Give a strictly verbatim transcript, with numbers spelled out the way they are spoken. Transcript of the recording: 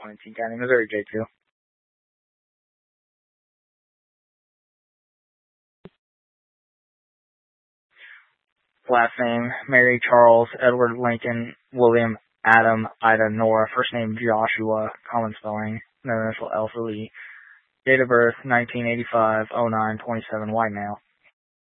born in Teague County, Missouri, J two. Last name, Mary Charles Edward Lincoln William Adam Ida Nora. First name, Joshua, common spelling, no initial L for Lee. Date of birth, nineteen eighty-five, oh nine, twenty-seven, white male.